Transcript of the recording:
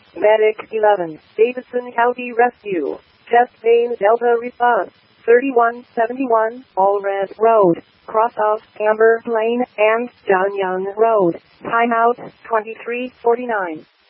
Medic 11, Davidson County Rescue. Chest vein Delta response. 3171, Allred Road, cross of Amber Lane and John Young Road. Timeout 2349.